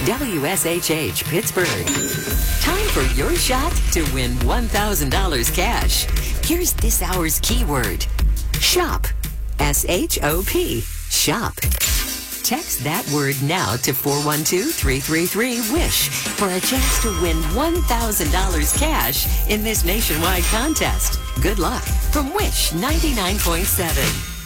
WSHH Pittsburgh. Time for your shot to win $1,000 cash. Here's this hour's keyword. Shop. S-H-O-P. Shop. Text that word now to 412-333-WISH for a chance to win $1,000 cash in this nationwide contest. Good luck from Wish 99.7.